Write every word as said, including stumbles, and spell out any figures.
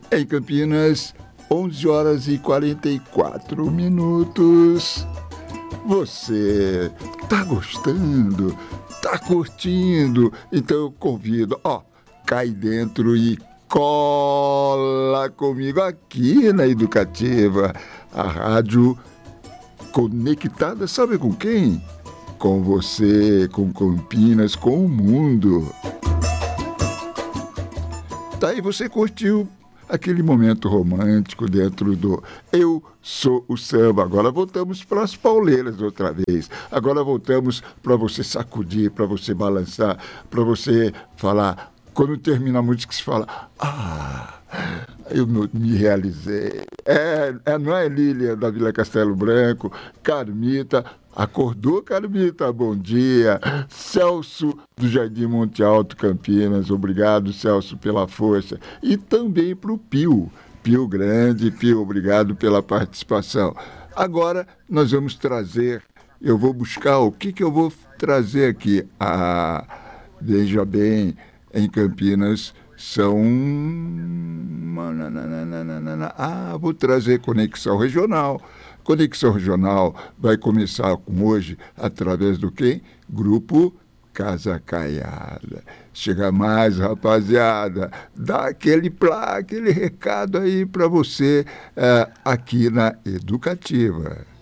Em Campinas, onze horas e quarenta e quatro minutos. Você tá gostando? Tá curtindo? Então eu convido, ó, cai dentro e cola comigo aqui na Educativa, a rádio conectada, sabe com quem? Com você, com Campinas, com o mundo. Daí você curtiu aquele momento romântico dentro do Eu Sou o Samba. Agora voltamos para as pauleiras outra vez. Agora voltamos para você sacudir, para você balançar, para você falar. Quando termina a música, se fala, ah, eu me realizei. É, é, não é Lília da Vila Castelo Branco, Carmita, acordou Carmita, bom dia. Celso do Jardim Monte Alto, Campinas, obrigado Celso pela força. E também para o Pio, Pio Grande, Pio, obrigado pela participação. Agora nós vamos trazer, eu vou buscar, o que que eu vou trazer aqui? Ah, veja bem, em Campinas são... Ah, vou trazer Conexão Regional. Conexão Regional vai começar com hoje através do quê? Grupo Casa Caiada. Chega mais, rapaziada. Dá aquele, plá, aquele recado aí para você uh, aqui na Educativa.